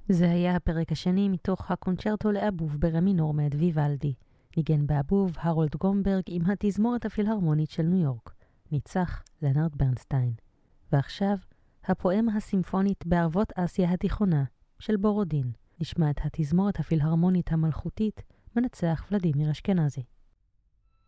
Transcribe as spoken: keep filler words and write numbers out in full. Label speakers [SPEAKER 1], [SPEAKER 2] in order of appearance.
[SPEAKER 1] זה היה הפרק השני מתוך הקונצ'רטו לאבוב ברה מינור מאת ויוולדי. ניגן באבוב הרולד גומברג עם התזמורת הפילהרמונית של ניו יורק. ניצח לנארד ברנסטיין. ועכשיו, הפואמה הסימפונית בערבות אסיה התיכונה של בורודין. נשמע את התזמורת הפילהרמונית המלכותית מנצח ולדימיר אשכנזי.